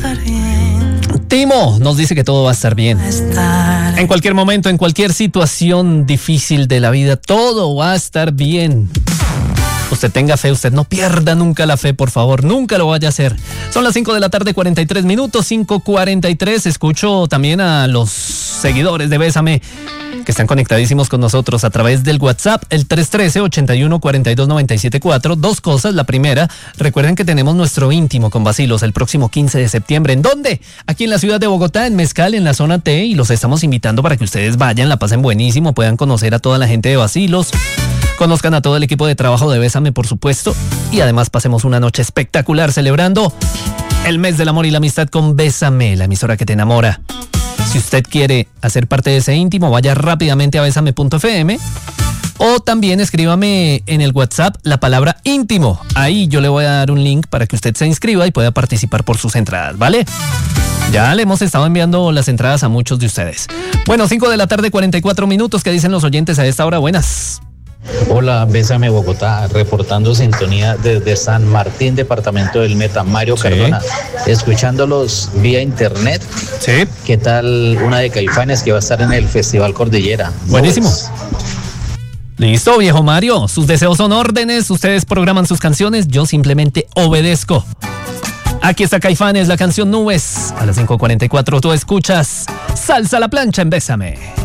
Timo nos dice que todo va a estar bien. En cualquier momento, en cualquier situación difícil de la vida, todo va a estar bien. Usted tenga fe, usted no pierda nunca la fe, por favor, nunca lo vaya a hacer. Son las 5 de la tarde, 43 minutos, 5:43. Escucho también a los seguidores de Bésame que están conectadísimos con nosotros a través del WhatsApp, el 313-8142-974. Dos cosas. La primera, recuerden que tenemos nuestro íntimo con Vacilos el próximo 15 de septiembre. ¿En dónde? Aquí en la ciudad de Bogotá, en Mezcal, en la zona T, y los estamos invitando para que ustedes vayan, la pasen buenísimo, puedan conocer a toda la gente de Vacilos, conozcan a todo el equipo de trabajo de Bésame, por supuesto, y además pasemos una noche espectacular celebrando el mes del amor y la amistad con Bésame, la emisora que te enamora. Si usted quiere hacer parte de ese íntimo, vaya rápidamente a besame.fm o también escríbame en el WhatsApp la palabra íntimo. Ahí yo le voy a dar un link para que usted se inscriba y pueda participar por sus entradas, ¿vale? Ya le hemos estado enviando las entradas a muchos de ustedes. Bueno, 5 de la tarde, 44 minutos. ¿Qué dicen los oyentes a esta hora? Buenas. Hola, Bésame Bogotá, reportando sintonía desde San Martín, departamento del Meta, Mario Cardona, escuchándolos vía internet. Sí. ¿Qué tal una de Caifanes que va a estar en el Festival Cordillera? Buenísimo. Listo, viejo Mario, sus deseos son órdenes, ustedes programan sus canciones, yo simplemente obedezco. Aquí está Caifanes, la canción Nubes. A las 5:44 tú escuchas Salsa a la plancha en Bésame.